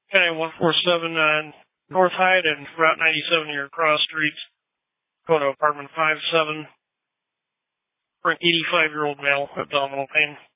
County 147 North Hyde and Route 97 near Cross Streets. Go to apartment 57 for an 85-year-old male, abdominal pain.